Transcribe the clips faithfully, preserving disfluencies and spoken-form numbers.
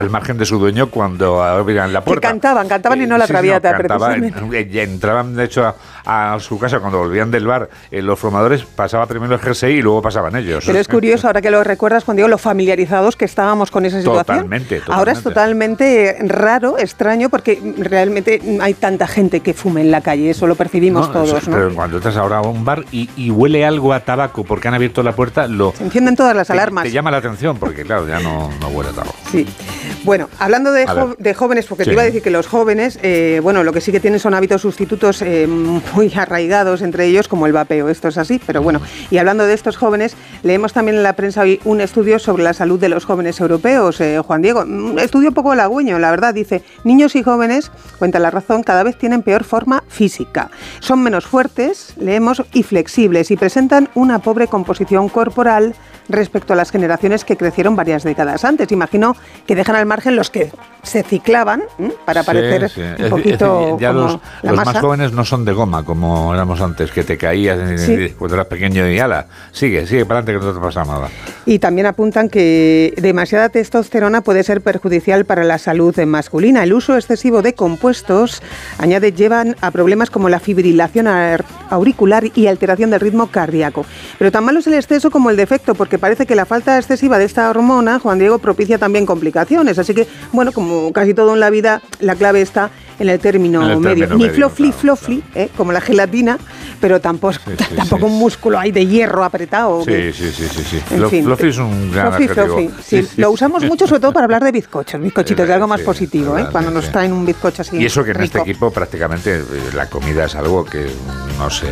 el margen de su dueño cuando abrían la puerta. Que cantaban, cantaban y no la sí, traviata, no, cantaban, precisamente. Entraban, de hecho, a, a su casa cuando volvían del bar. Eh, los formadores pasaba primero el jersey y luego pasaban ellos. Pero es curioso, ahora que lo recuerdas, Juan Diego, lo familiarizados que estábamos con esa situación. Totalmente, totalmente. Ahora es totalmente raro, extraño, porque realmente hay tanta gente que fume en la calle, eso lo percibimos no, todos, ¿no? Pero cuando entras ahora a un bar y, y huele algo a tabaco porque han abierto la puerta, lo... Se encienden todas las te, alarmas. Te llama la atención porque, claro, ya no, no huele a tabaco. Sí. Bueno, hablando de, jo- de jóvenes, porque sí. te iba a decir que los jóvenes, eh, bueno, lo que sí que tienen son hábitos sustitutos eh, muy arraigados entre ellos, como el vapeo, esto es así, pero bueno. Y hablando de estos jóvenes, leemos también en la prensa hoy un estudio sobre la salud de los jóvenes europeos, eh, Juan Diego. Un estudio poco halagüeño, la verdad, dice, niños y jóvenes, cuenta La Razón, cada vez tienen peor forma física. Son menos fuertes, leemos, y flexibles, y presentan una pobre composición corporal respecto a las generaciones que crecieron varias décadas antes. Imagino que dejan al margen los que se ciclaban ¿eh? para parecer sí, sí. un poquito es, es, ya como los, la los masa. Más jóvenes no son de goma como éramos antes, que te caías sí. cuando eras pequeño y ala, sigue, sigue para adelante que no te pasa nada. Y también apuntan que demasiada testosterona puede ser perjudicial para la salud masculina. El uso excesivo de compuestos, añade, llevan a problemas como la fibrilación auricular y alteración del ritmo cardíaco. Pero tan malo es el exceso como el defecto, porque parece que la falta excesiva de esta hormona, Juan Diego, propicia también complicaciones. Así que, bueno, como casi todo en la vida, la clave está en el término, en el medio. Término Ni medio, flofli, claro, flofli, claro. ¿eh? Como la gelatina, pero tampoco, sí, sí, tampoco sí. un músculo ahí de hierro apretado. Sí, que, sí, sí, sí, sí. En Flo, fin, flofli es un gran flofli, adjetivo. Flofli, sí. Sí, sí. Lo usamos mucho, sobre todo para hablar de bizcochos, bizcochitos, de algo más sí, positivo, ¿eh? Cuando nos traen un bizcocho así. Y eso que en rico. este equipo prácticamente la comida es algo que, no sé...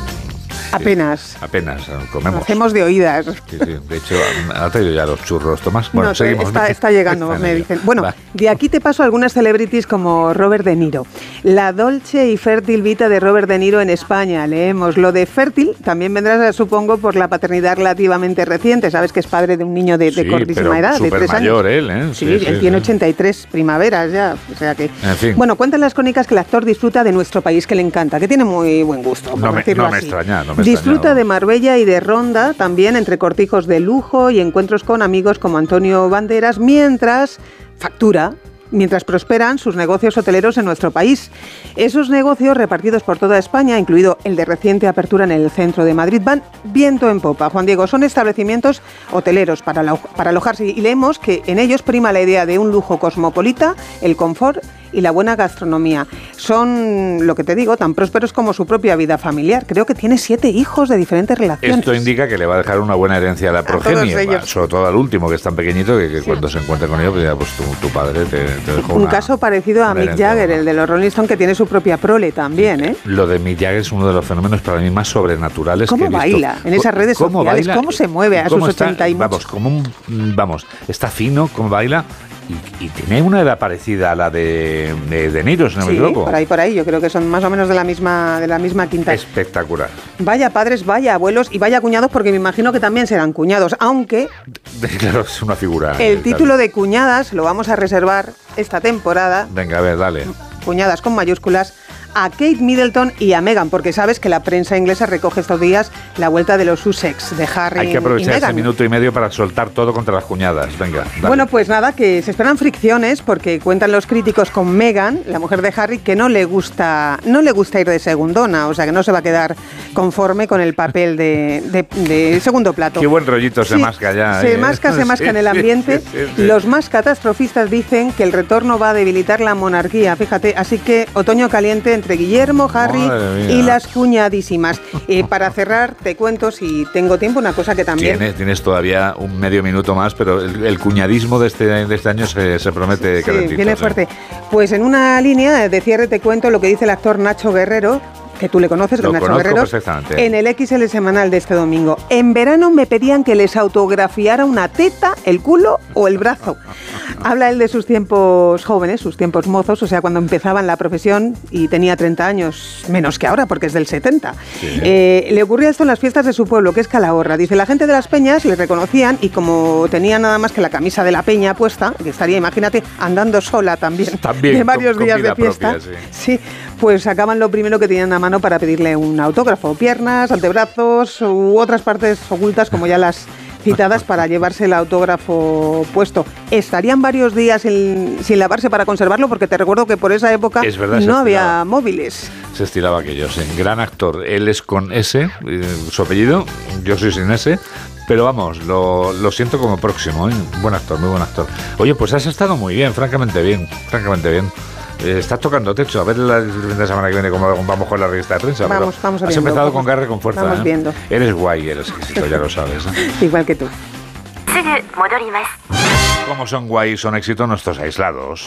Apenas. Apenas comemos. Hacemos de oídas. Sí, sí. De hecho, ha traído ya los churros, Tomás. Bueno, no, seguimos. Está, está llegando, está me dicen. Bueno, Va. de aquí te paso algunas celebrities como Robert De Niro. La dolce y fértil vida de Robert De Niro en España. Leemos lo de fértil, también vendrás, supongo, por la paternidad relativamente reciente. Sabes que es padre de un niño de, de sí, cortísima edad, de tres mayor años. él, ¿eh? Sí, sí, él sí, tiene sí. ochenta y tres primaveras ya. O sea que. En fin. Bueno, cuentan las crónicas que el actor disfruta de nuestro país, que le encanta, que tiene muy buen gusto. Por no me, decirlo no me así. extraña, no me Disfruta extraña. de Marbella y de Ronda, también entre cortijos de lujo y encuentros con amigos como Antonio Banderas, mientras factura, mientras prosperan sus negocios hoteleros en nuestro país. Esos negocios repartidos por toda España, incluido el de reciente apertura en el centro de Madrid, van viento en popa. Juan Diego, son establecimientos hoteleros para, la, para alojarse y leemos que en ellos prima la idea de un lujo cosmopolita, el confort y la buena gastronomía. Son, lo que te digo, tan prósperos como su propia vida familiar. Creo que tiene siete hijos de diferentes relaciones. Esto indica que le va a dejar una buena herencia a la progenie, sobre todo al último, que es tan pequeñito, que, que sí. cuando se encuentre con ellos, pues, ya, pues tu, tu padre te, te dejó Un una, caso parecido a Mick herencia, Jagger, ¿no? El de los Rolling Stones, que tiene su propia prole también, ¿eh? Lo de Mick Jagger es uno de los fenómenos para mí más sobrenaturales ¿Cómo que he visto. baila en esas redes ¿Cómo sociales? Baila? ¿Cómo se mueve a sus ochenta y mucho? Vamos, como un, vamos, está fino, cómo baila. Y, y tiene una edad parecida a la de De, de Niro, si no sí, me equivoco. por ahí, por ahí. Yo creo que son más o menos de la misma de la misma quinta. Espectacular. Vaya padres, vaya abuelos y vaya cuñados, porque me imagino que también serán cuñados, aunque... Claro, es una figura. El título de cuñadas lo vamos a reservar esta temporada. Venga, a ver, dale. Cuñadas con mayúsculas. A Kate Middleton y a Meghan, porque sabes que la prensa inglesa recoge estos días la vuelta de los Sussex, de Harry y Meghan. Hay que aprovechar ese minuto y medio para soltar todo contra las cuñadas. Venga, dale. Bueno, pues nada, que se esperan fricciones, porque cuentan los críticos con Meghan, la mujer de Harry, que no le gusta no le gusta ir de segundona, o sea que no se va a quedar conforme con el papel de, de, de segundo plato. Qué buen rollito se sí, masca ya. Se ¿eh? masca, se masca sí, en el ambiente. Sí, sí, sí. Los más catastrofistas dicen que el retorno va a debilitar la monarquía, fíjate, así que otoño caliente entre Guillermo, Harry y las cuñadísimas. Eh, para cerrar, te cuento, si tengo tiempo, una cosa que también... Tienes, tienes todavía un medio minuto más, pero el, el cuñadismo de este, de este año se, se promete sí, calentito. Viene ¿sí? fuerte. Pues en una línea de cierre te cuento lo que dice el actor Nacho Guerrero, que tú le conoces, Lo Nacho conozco Guerrero, perfectamente. En el X L semanal de este domingo. En verano me pedían que les autografiara una teta, el culo o el brazo. Habla él de sus tiempos jóvenes, sus tiempos mozos, o sea, cuando empezaba en la profesión y tenía treinta años, menos que ahora, porque es del setenta. Sí. Eh, le ocurría esto en las fiestas de su pueblo, que es Calahorra. Dice, la gente de las peñas le reconocían y como tenía nada más que la camisa de la peña puesta, que estaría, imagínate, andando sola también, también de varios con, días con de fiesta. Propia, sí. sí, pues sacaban lo primero que tenían a mano para pedirle un autógrafo. Piernas, antebrazos u otras partes ocultas, como ya las citadas para llevarse el autógrafo puesto. ¿Estarían varios días en, sin lavarse para conservarlo? Porque te recuerdo que por esa época verdad, no había móviles. Se estilaba aquello, sí. Gran actor. Él es con S, su apellido, yo soy sin S. Pero vamos, lo, lo siento como próximo, ¿eh? Buen actor, muy buen actor. Oye, pues has estado muy bien, francamente bien, francamente bien. Eh, estás tocando techo, a ver la, el fin de semana que viene cómo vamos con la revista de prensa. Vamos, vamos Has viendo, empezado vamos, con garra y con fuerza. Vamos ¿eh? viendo. Eres guay, eres éxito, ya lo sabes. ¿eh? Igual que tú. Como son guay, son éxito nuestros aislados.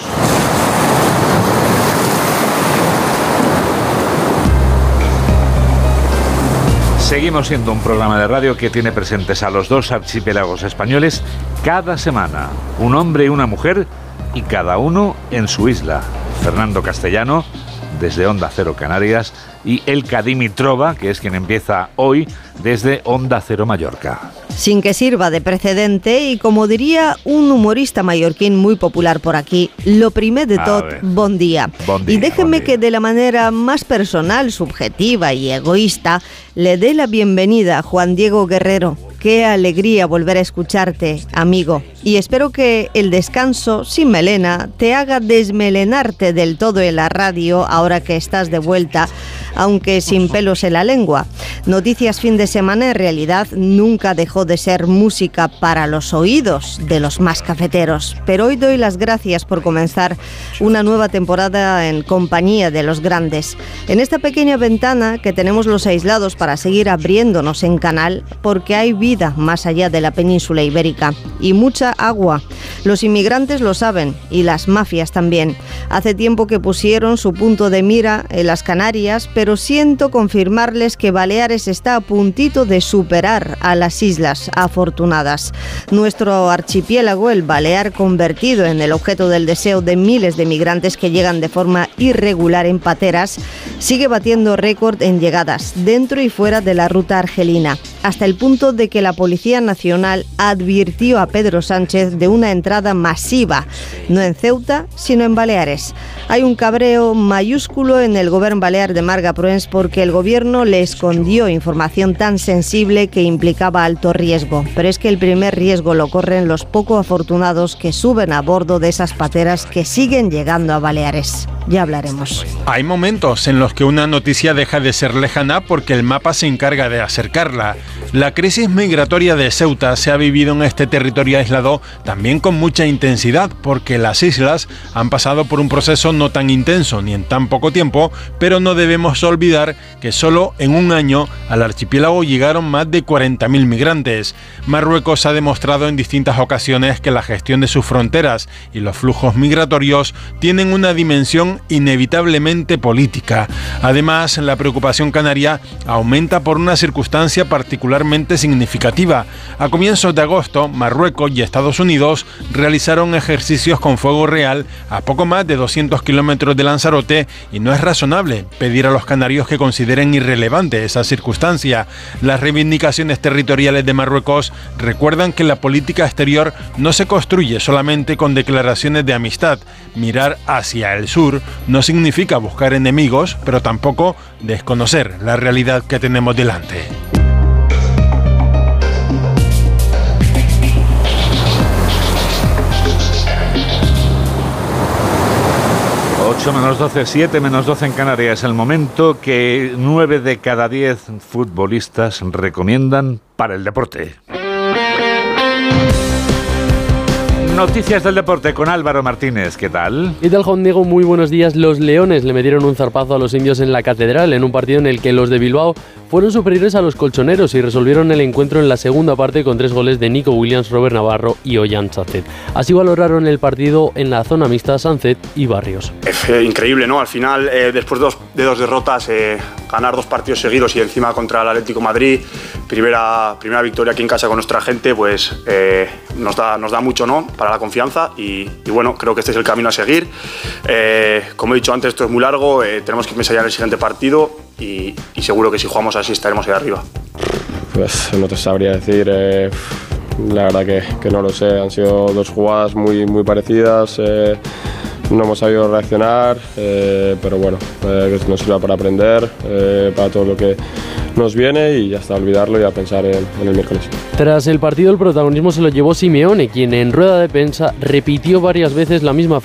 Seguimos siendo un programa de radio que tiene presentes a los dos archipiélagos españoles cada semana. Un hombre y una mujer, y cada uno en su isla. Fernando Castellano, desde Onda Cero Canarias, y Elka Dimitrova, que es quien empieza hoy desde Onda Cero Mallorca. Sin que sirva de precedente, y como diría un humorista mallorquín muy popular por aquí, lo primer de tot, bon día. Bon día. Y déjenme bon día. que de la manera más personal, subjetiva y egoísta, le dé la bienvenida a Juan Diego Guerrero. Qué alegría volver a escucharte, amigo. Y espero que el descanso sin melena te haga desmelenarte del todo en la radio ahora que estás de vuelta, aunque sin pelos en la lengua. Noticias fin de semana en realidad nunca dejó de ser música para los oídos de los más cafeteros. Pero hoy doy las gracias por comenzar una nueva temporada en compañía de los grandes. En esta pequeña ventana que tenemos los aislados para seguir abriéndonos en canal, porque hay vida más allá de la península ibérica y mucha agua. Los inmigrantes lo saben y las mafias también. Hace tiempo que pusieron su punto de mira en las Canarias, pero siento confirmarles que Baleares está a puntito de superar a las Islas Afortunadas. Nuestro archipiélago, el Balear, convertido en el objeto del deseo de miles de migrantes que llegan de forma irregular en pateras, sigue batiendo récord en llegadas dentro y fuera de la ruta argelina, hasta el punto de que la Policía Nacional advirtió a Pedro Sánchez de una entrada masiva, no en Ceuta, sino en Baleares. Hay un cabreo mayúsculo en el gobierno balear de Marga Proens porque el gobierno le escondió información tan sensible que implicaba alto riesgo. Pero es que el primer riesgo lo corren los poco afortunados que suben a bordo de esas pateras que siguen llegando a Baleares. Ya hablaremos. Hay momentos en los que una noticia deja de ser lejana porque el mapa se encarga de acercarla. La crisis migratoria de Ceuta se ha vivido en este territorio aislado también con mucha intensidad porque las islas han pasado por un proceso no tan intenso ni en tan poco tiempo, pero no debemos olvidar que solo en un año al archipiélago llegaron más de cuarenta mil migrantes. Marruecos ha demostrado en distintas ocasiones que la gestión de sus fronteras y los flujos migratorios tienen una dimensión inevitablemente política. Además, la preocupación canaria aumenta por una circunstancia particularmente significativa. A comienzos de agosto, Marruecos y Estados Unidos realizaron ejercicios con fuego real a poco más de doscientos kilómetros de Lanzarote y no es razonable pedir a los canarios que consideren irrelevante esa circunstancia. Las reivindicaciones territoriales de Marruecos recuerdan que la política exterior no se construye solamente con declaraciones de amistad. Mirar hacia el sur no significa buscar enemigos, pero tampoco desconocer la realidad que tenemos delante. ocho menos doce, siete menos doce en Canarias. Es el momento que nueve de cada diez futbolistas recomiendan para el deporte. Noticias del deporte con Álvaro Martínez, ¿qué tal? ¿Qué tal, Juan Diego? Muy buenos días. Los Leones le metieron un zarpazo a los indios en la Catedral en un partido en el que los de Bilbao fueron superiores a los colchoneros y resolvieron el encuentro en la segunda parte con tres goles de Nico Williams, Robert Navarro y Ollán Sánchez. Así valoraron el partido en la zona mixta Sánchez y Barrios. Es eh, increíble, ¿no? Al final, eh, después de dos, de dos derrotas, eh, ganar dos partidos seguidos y encima contra el Atlético Madrid, primera, primera victoria aquí en casa con nuestra gente, pues eh, nos da, nos da mucho, ¿no? Para la confianza y, y bueno, creo que este es el camino a seguir. Eh, como he dicho antes, esto es muy largo, eh, tenemos que ensayar el siguiente partido y, y seguro que si jugamos así estaremos ahí arriba. Pues no te sabría decir, eh, la verdad que, que no lo sé, han sido dos jugadas muy, muy parecidas, eh, no hemos sabido reaccionar, eh, pero bueno, eh, nos sirva para aprender, eh, para todo lo que nos viene y hasta olvidarlo y a pensar en, en el miércoles. Tras el partido el protagonismo se lo llevó Simeone, quien en rueda de prensa repitió varias veces la misma frase